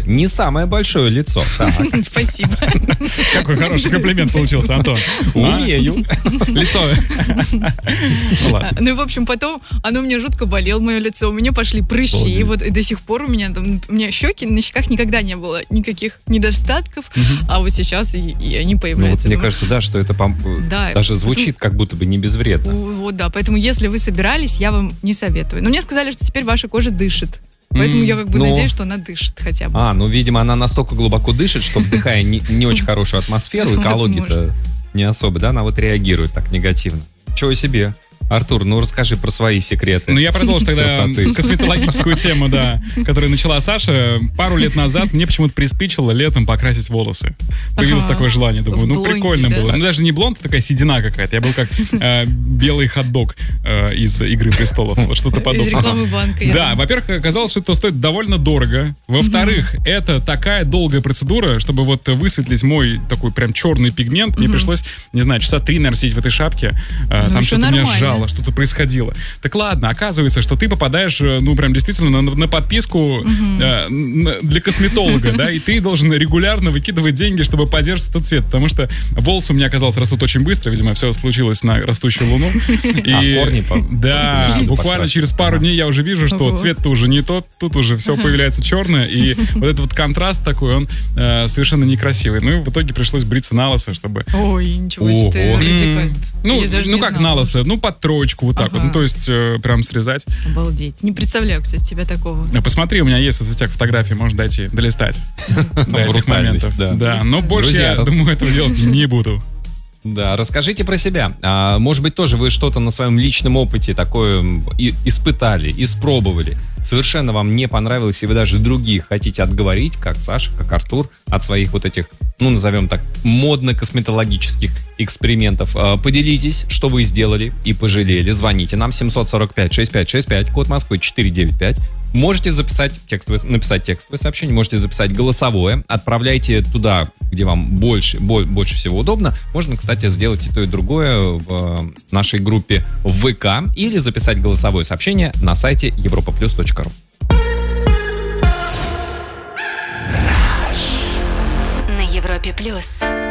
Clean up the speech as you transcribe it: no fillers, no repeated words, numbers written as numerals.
Не самое большое лицо. Так. Спасибо. Какой хороший комплимент получился, Антон. Умею. Лицо. Ну ладно. Ну и, в общем, потом оно у меня жутко болело, мое лицо. У меня пошли прыщи. И вот и до сих пор у меня щеки, на щеках никогда не было никаких недостатков. А вот сейчас и они появляются. Мне кажется, да, что это даже звучит как будто бы не безвредно. Вот, да. Поэтому, если вы собирались, я вам не советую. Но мне сказали, что теперь ваша кожа дышит. Поэтому я надеюсь, что она дышит хотя бы. Видимо, она настолько глубоко дышит, что, вдыхая не очень хорошую атмосферу, экология-то не особо, да, она вот реагирует так негативно. Чего себе? Артур, расскажи про свои секреты. Я продолжу тогда косметологическую тему, да, которую начала Саша. Пару лет назад мне почему-то приспичило летом покрасить волосы. Появилось такое желание. Думаю, прикольно было. Даже не блонд, а такая седина какая-то. Я был как белый хот-дог из «Игры престолов». Вот что-то подобное. Из рекламы банка. Да, во-первых, оказалось, что это стоит довольно дорого. Во-вторых, это такая долгая процедура, чтобы вот высветлить мой такой прям черный пигмент. Мне пришлось, не знаю, часа 3, наверное, сидеть в этой шапке. Там что-то меня сжало, что-то происходило. Так ладно, оказывается, что ты попадаешь, прям действительно на подписку для косметолога, да, и ты должен регулярно выкидывать деньги, чтобы поддерживать этот цвет, потому что волосы у меня, оказалось, растут очень быстро, видимо, все случилось на растущую луну. Корни да, буквально через пару дней я уже вижу, что цвет-то уже не тот, тут уже все появляется черное, и вот этот вот контраст такой, он совершенно некрасивый. Ну и в итоге пришлось бриться на лысо, чтобы... Ой, ничего себе. Ну как на лысо? Под троечку вот так вот. То есть прям срезать. Обалдеть. Не представляю, кстати, тебя такого. Посмотри, у меня есть в соцсетях фотографии, можно дойти, долистать до этих моментов. Да, но больше я думаю, этого делать не буду. Да, расскажите про себя. Может быть, тоже вы что-то на своем личном опыте такое испытали, испробовали. Совершенно вам не понравилось, и вы даже других хотите отговорить, как Саша, как Артур, от своих вот этих, назовем так, модно-косметологических экспериментов. Поделитесь, что вы сделали и пожалели. Звоните нам 745-6565, код Москвы 495. Можете написать текстовое сообщение, можете записать голосовое. Отправляйте туда, где вам больше всего удобно. Можно, кстати, сделать и то, и другое в нашей группе в ВК или записать голосовое сообщение на сайте europaplus.ru. На Европе Плюс.